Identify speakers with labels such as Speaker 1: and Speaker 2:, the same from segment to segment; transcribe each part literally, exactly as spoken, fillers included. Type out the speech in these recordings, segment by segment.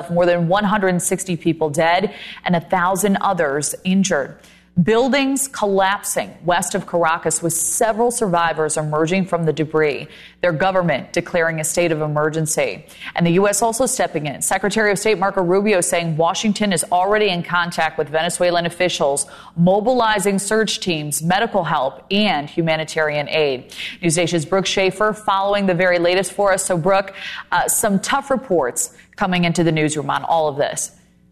Speaker 1: more than one hundred sixty people dead and one thousand others injured. Buildings collapsing west of Caracas with several survivors emerging from the debris. Their government declaring a state of emergency. And the U S also stepping in. Secretary of State Marco Rubio saying Washington is already in contact with Venezuelan officials, mobilizing search teams, medical help, and humanitarian aid. NewsNation's Brooke Schaefer following the very latest for us. So, Brooke, uh, some tough reports coming into the newsroom on all of this.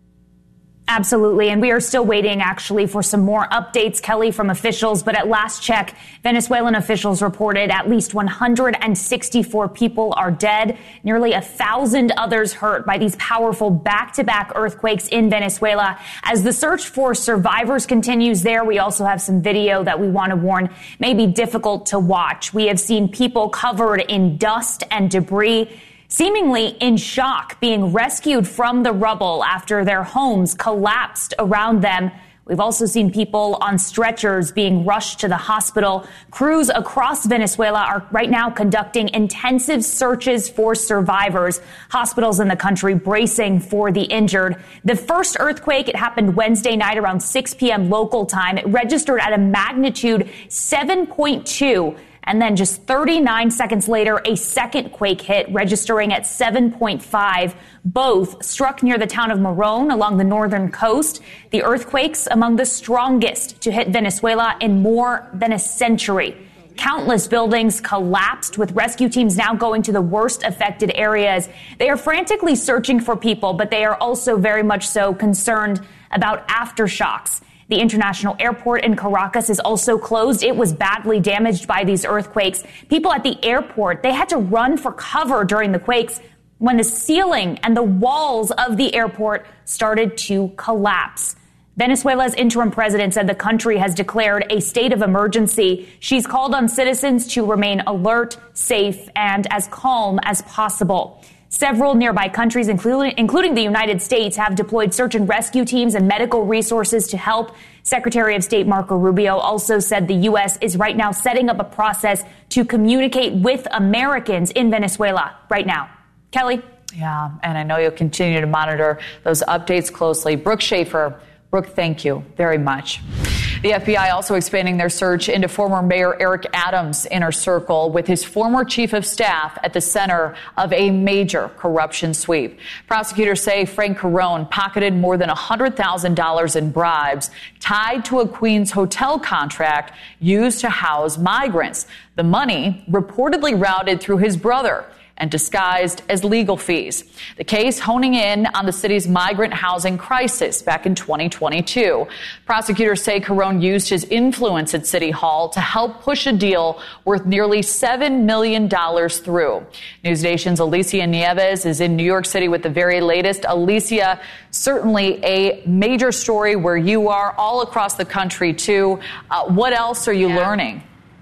Speaker 2: Absolutely. And we are still waiting, actually, for some more updates, Kelly, from officials. But at last check, Venezuelan officials reported at least one hundred sixty-four people are dead, nearly a thousand others hurt by these powerful back-to-back earthquakes in Venezuela. As the search for survivors continues there, we also have some video that we want to warn may be difficult to watch. We have seen people covered in dust and debris, seemingly in shock, being rescued from the rubble after their homes collapsed around them. We've also seen people on stretchers being rushed to the hospital. Crews across Venezuela are right now conducting intensive searches for survivors. Hospitals in the country bracing for the injured. The first earthquake, it happened Wednesday night around six p.m. local time. It registered at a magnitude seven point two. And then just thirty-nine seconds later, a second quake hit, registering at seven point five. Both struck near the town of Morón along the northern coast. The earthquakes among the strongest to hit Venezuela in more than a century. Countless buildings collapsed, with rescue teams now going to the worst affected areas. They are frantically searching for people, but they are also very much so concerned about aftershocks. The international airport in Caracas is also closed. It was badly damaged by these earthquakes. People at the airport, they had to run for cover during the quakes when the ceiling and the walls of the airport started to collapse. Venezuela's interim president said the country has declared a state of emergency. She's called on citizens to remain alert, safe, and as calm as possible. Several nearby countries, including, including the United States, have deployed search and rescue teams and medical resources to help. Secretary of State Marco Rubio also said the U S is right now setting up a process to communicate with Americans in Venezuela right now. Kelly?
Speaker 1: Yeah, and I know you'll continue to monitor those updates closely. Brooke Schaefer. Brooke, thank you very much. The F B I also expanding their search into former Mayor Eric Adams' inner circle, with his former chief of staff at the center of a major corruption sweep. Prosecutors say Frank Carone pocketed more than one hundred thousand dollars in bribes tied to a Queens hotel contract used to house migrants. The money reportedly routed through his brother and disguised as legal fees. The case honing in on the city's migrant housing crisis back in twenty twenty-two. Prosecutors say Carone used his influence at City Hall to help push a deal worth nearly seven million dollars through. NewsNation's Alicia Nieves is in New York City with the very latest. Alicia, certainly a major story where you are, all across the country too. Uh, what else are you yeah. learning?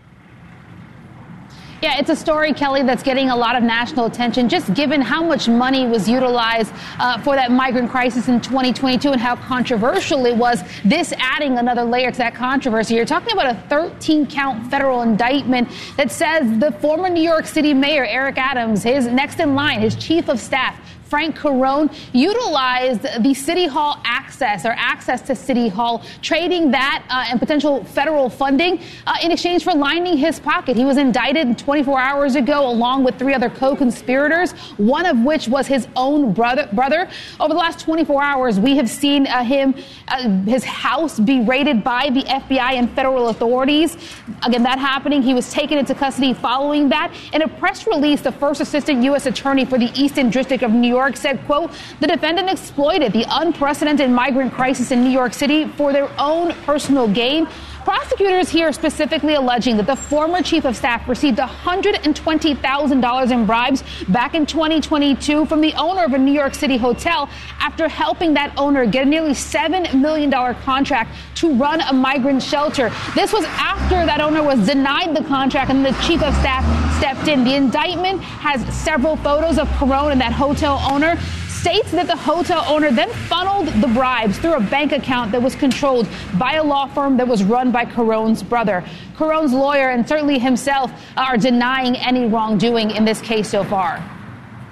Speaker 3: Yeah, it's a story, Kelly, that's getting a lot of national attention, just given how much money was utilized uh, for that migrant crisis in twenty twenty-two and how controversial it was. This adding another layer to that controversy. You're talking about a thirteen count federal indictment that says the former New York City mayor, Eric Adams, his next in line, his chief of staff, Frank Carone, utilized the City Hall access or access to City Hall, trading that uh, and potential federal funding uh, in exchange for lining his pocket. He was indicted twenty-four hours ago along with three other co-conspirators, one of which was his own brother. brother. Over the last twenty-four hours, we have seen uh, him, uh, his house be raided by the F B I and federal authorities. Again, that happening. He was taken into custody following that. In a press release, the first assistant U S attorney for the Eastern District of New York said, quote, the defendant exploited the unprecedented migrant crisis in New York City for their own personal gain. Prosecutors here specifically alleging that the former chief of staff received one hundred twenty thousand dollars in bribes back in twenty twenty-two from the owner of a New York City hotel after helping that owner get a nearly seven million dollars contract to run a migrant shelter. This was after that owner was denied the contract and the chief of staff stepped in. The indictment has several photos of Carone and that hotel owner. States that the hotel owner then funneled the bribes through a bank account that was controlled by a law firm that was run by Carone's brother. Carone's lawyer and certainly himself are denying any wrongdoing in this case so far.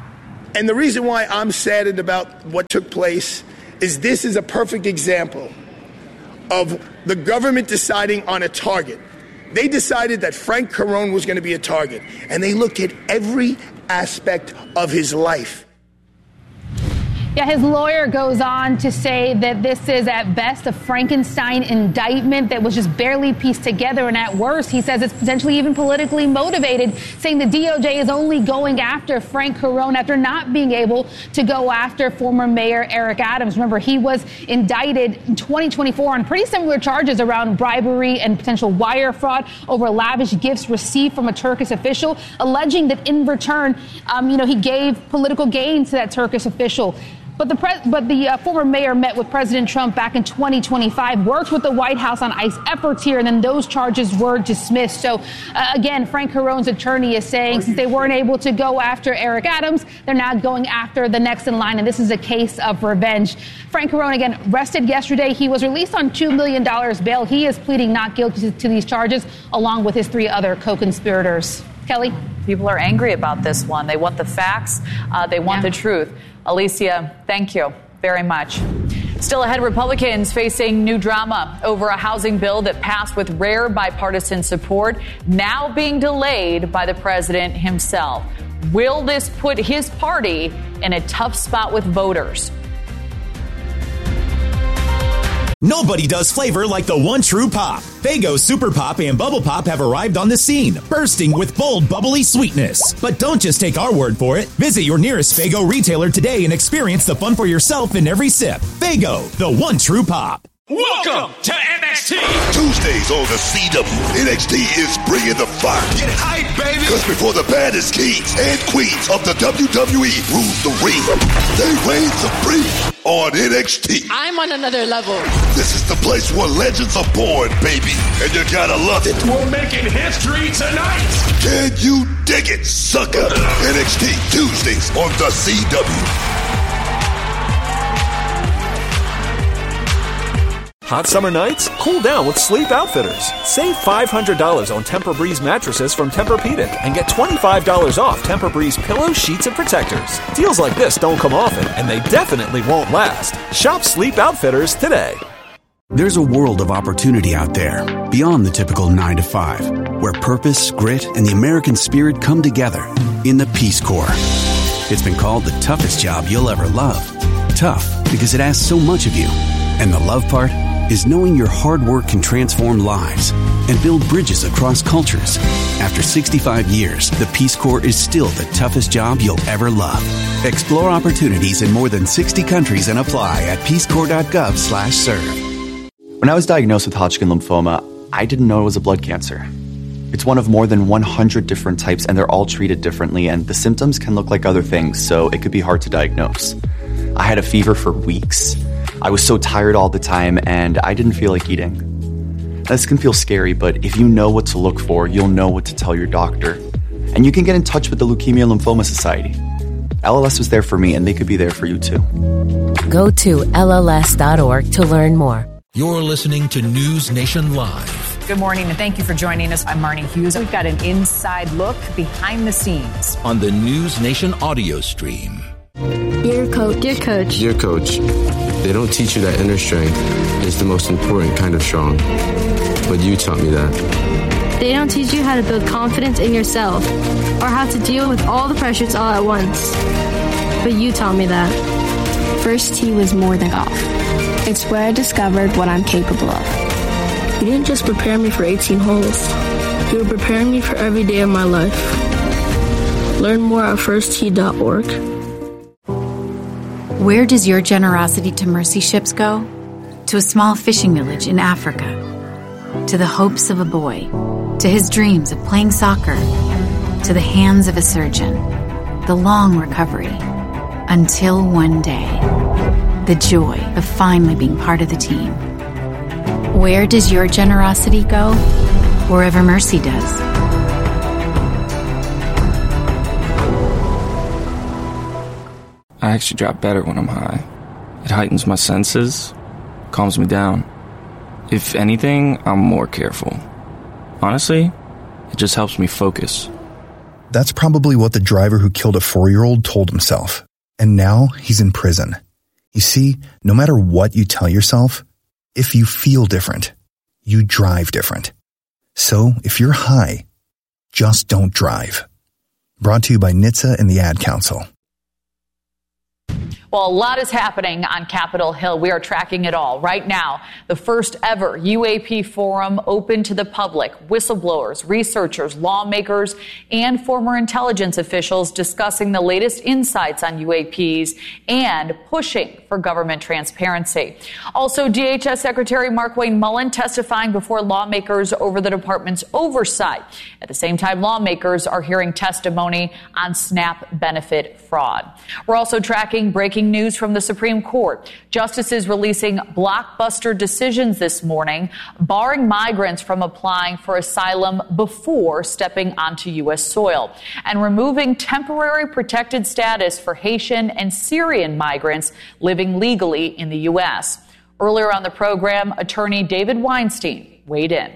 Speaker 4: And the reason why I'm saddened about what took place is this is a perfect example of the government deciding on a target. They decided that Frank Carone was going to be a target, and they looked at every aspect of his life.
Speaker 3: Yeah, his lawyer goes on to say that this is at best a Frankenstein indictment that was just barely pieced together. And at worst, he says it's potentially even politically motivated, saying the D O J is only going after Frank Carone after not being able to go after former Mayor Eric Adams. Remember, he was indicted in twenty twenty-four on pretty similar charges around bribery and potential wire fraud over lavish gifts received from a Turkish official, alleging that in return, um, you know, he gave political gain to that Turkish official. But the pre- but the uh, former mayor met with President Trump back in twenty twenty-five, worked with the White House on ICE efforts here, and then those charges were dismissed. So, uh, again, Frank Carone's attorney is saying since they weren't able to go after Eric Adams, they're now going after the next in line, and this is a case of revenge. Frank Carone, again, arrested yesterday. He was released on two million dollars bail. He is pleading not guilty to, to these charges, along with his three other co-conspirators. Kelly?
Speaker 1: People are angry about this one. They want the facts. Uh, they want yeah. the truth. Alicia, thank you very much. Still ahead, Republicans facing new drama over a housing bill that passed with rare bipartisan support, now being delayed by the president himself. Will this put his party in a tough spot with voters?
Speaker 5: Nobody does flavor like the one true pop. Faygo Super Pop and Bubble Pop have arrived on the scene, bursting with bold, bubbly sweetness. But don't just take our word for it. Visit your nearest Faygo retailer today and experience the fun for yourself in every sip. Faygo, the one true pop.
Speaker 6: Welcome to N X T.
Speaker 7: Tuesdays on the C W. N X T is bringing the fire.
Speaker 6: Get hype, baby.
Speaker 7: Because before the baddest kings and queens of the W W E rule the ring, they reign supreme on N X T.
Speaker 8: I'm on another level.
Speaker 7: This is the place where legends are born, baby. And you gotta love it.
Speaker 6: We're making history tonight.
Speaker 7: Can you dig it, sucker? N X T Tuesdays on the C W.
Speaker 9: Hot summer nights? Cool down with Sleep Outfitters. Save five hundred dollars on Tempur-Breeze mattresses from Tempur-Pedic and get twenty-five dollars off Tempur-Breeze pillows, sheets, and protectors. Deals like this don't come often, and they definitely won't last. Shop Sleep Outfitters today.
Speaker 10: There's a world of opportunity out there, beyond the typical nine to five, where purpose, grit, and the American spirit come together in the Peace Corps. It's been called the toughest job you'll ever love. Tough because it asks so much of you. And the love part is knowing your hard work can transform lives and build bridges across cultures. After sixty-five years, the Peace Corps is still the toughest job you'll ever love. Explore opportunities in more than sixty countries and apply at peacecorps.gov slash serve.
Speaker 11: When I was diagnosed with Hodgkin lymphoma, I didn't know it was a blood cancer. It's one of more than one hundred different types, and they're all treated differently, and the symptoms can look like other things, so it could be hard to diagnose. I had a fever for weeks. I was so tired all the time, and I didn't feel like eating. This can feel scary, but if you know what to look for, you'll know what to tell your doctor. And you can get in touch with the Leukemia Lymphoma Society. L L S was there for me, and they could be there for you too.
Speaker 12: Go to L L S dot org to learn more.
Speaker 13: You're listening to News Nation Live.
Speaker 1: Good morning, and thank you for joining us. I'm Marnie Hughes. We've got an inside look behind the scenes
Speaker 13: on the News Nation audio stream.
Speaker 14: Dear Coach. Dear Coach.
Speaker 15: Dear Coach, they don't teach you that inner strength is the most important kind of strong. But you taught me that.
Speaker 14: They don't teach you how to build confidence in yourself or how to deal with all the pressures all at once. But you taught me that.
Speaker 16: First tee was more than golf. It's where I discovered what I'm capable of.
Speaker 17: You didn't just prepare me for eighteen holes. You were preparing me for every day of my life. Learn more at first tee dot org.
Speaker 18: Where does your generosity to mercy ships go? To a small fishing village in Africa. To the hopes of a boy. To his dreams of playing soccer. To the hands of a surgeon. The long recovery. Until one day. The joy of finally being part of the team. Where does your generosity go? Wherever mercy does.
Speaker 19: I actually drop better when I'm high. It heightens my senses, calms me down. If anything, I'm more careful. Honestly, it just helps me focus.
Speaker 20: That's probably what the driver who killed a four-year-old told himself.
Speaker 8: And now he's in prison. You see, no matter what you tell yourself, if you feel different, you drive different. So if you're high, just don't drive. Brought to you by N H T S A and the Ad Council.
Speaker 1: Well, a lot is happening on Capitol Hill. We are tracking it all. Right now, the first ever U A P forum open to the public. Whistleblowers, researchers, lawmakers, and former intelligence officials discussing the latest insights on U A Ps and pushing for government transparency. Also, D H S Secretary Markwayne Mullin testifying before lawmakers over the department's oversight. At the same time, lawmakers are hearing testimony on SNAP benefit fraud. We're also tracking breaking news from the Supreme Court. Justices releasing blockbuster decisions this morning, barring migrants from applying for asylum before stepping onto U S soil, and removing temporary protected status for Haitian and Syrian migrants living legally in the U S. Earlier on the program, attorney David Weinstein weighed in.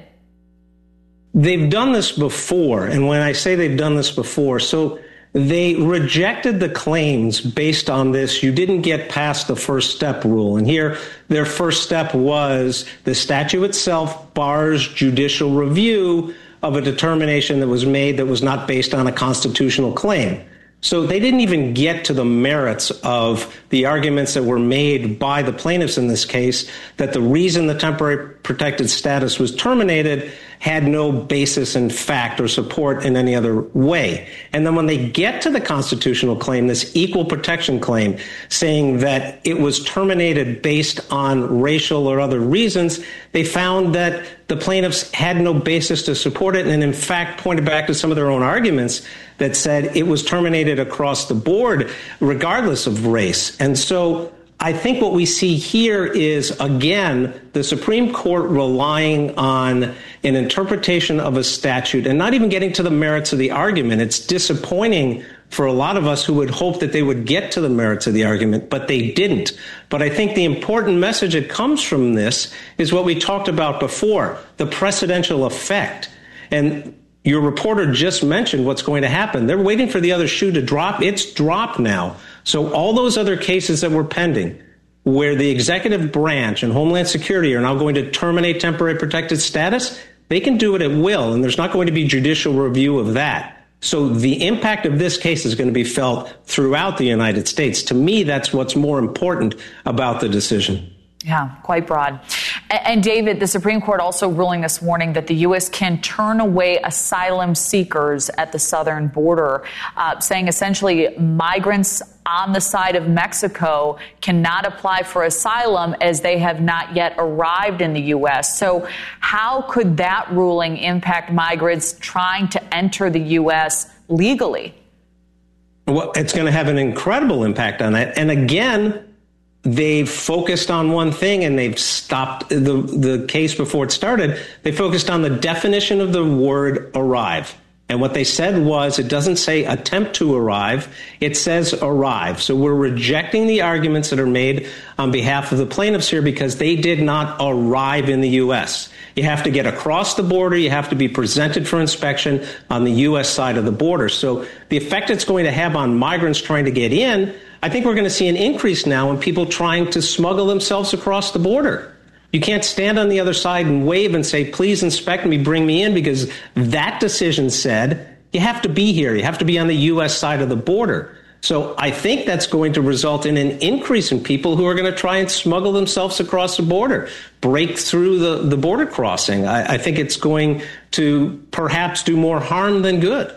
Speaker 20: They've done this before, and when I say they've done this before, so they rejected the claims based on this. You didn't get past the first step rule. And here, their first step was the statute itself bars judicial review of a determination that was made that was not based on a constitutional claim. So they didn't even get to the merits of the arguments that were made by the plaintiffs in this case, that the reason the temporary protected status was terminated had no basis in fact or support in any other way. And then when they get to the constitutional claim, this equal protection claim, saying that it was terminated based on racial or other reasons, they found that the plaintiffs had no basis to support it and in fact pointed back to some of their own arguments that said it was terminated across the board regardless of race. And so I think what we see here is, again, the Supreme Court relying on an interpretation of a statute and not even getting to the merits of the argument. It's disappointing for a lot of us who would hope that they would get to the merits of the argument, but they didn't. But I think the important message that comes from this is what we talked about before, the precedential effect. And your reporter just mentioned what's going to happen. They're waiting for the other shoe to drop. It's dropped now. So all those other cases that were pending, where the executive branch and Homeland Security are now going to terminate temporary protected status, they can do it at will, and there's not going to be judicial review of that. So the impact of this case is going to be felt throughout the United States. To me, that's what's more important about the decision.
Speaker 1: Yeah, quite broad. And David, the Supreme Court also ruling this morning that the U S can turn away asylum seekers at the southern border, uh, saying essentially migrants on the side of Mexico cannot apply for asylum as they have not yet arrived in the U S. So how could that ruling impact migrants trying to enter the U S legally?
Speaker 20: Well, it's going to have an incredible impact on that. And again, they've focused on one thing and they've stopped the, the case before it started. They focused on the definition of the word arrive. And what they said was it doesn't say attempt to arrive. It says arrive. So we're rejecting the arguments that are made on behalf of the plaintiffs here because they did not arrive in the U S. You have to get across the border. You have to be presented for inspection on the U S side of the border. So the effect it's going to have on migrants trying to get in, I think we're going to see an increase now in people trying to smuggle themselves across the border. You can't stand on the other side and wave and say, please inspect me, bring me in, because that decision said you have to be here. You have to be on the U S side of the border. So I think that's going to result in an increase in people who are going to try and smuggle themselves across the border, break through the, the border crossing. I, I think it's going to perhaps do more harm than good.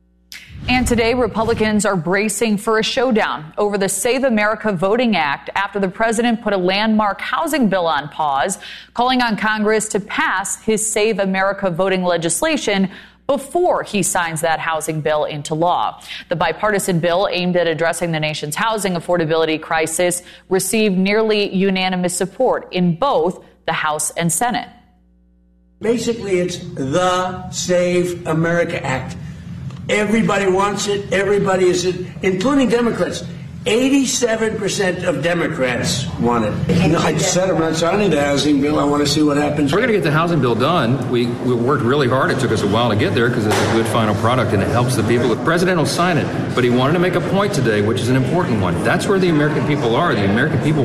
Speaker 1: And today, Republicans are bracing for a showdown over the Save America Voting Act after the president put a landmark housing bill on pause, calling on Congress to pass his Save America voting legislation before he signs that housing bill into law. The bipartisan bill aimed at addressing the nation's housing affordability crisis received nearly unanimous support in both the House and Senate.
Speaker 21: Basically, it's the Save America Act. Everybody wants it. Everybody is it, including Democrats. eighty-seven percent of Democrats want it. You know, I said I'm not signing the housing bill. I want to see what happens.
Speaker 2: We're going to get the housing bill done. We, we worked really hard. It took us a while to get there because it's a good final product and it helps the people. The president will sign it, but he wanted to make a point today, which is an important one. That's where the American people are. The American people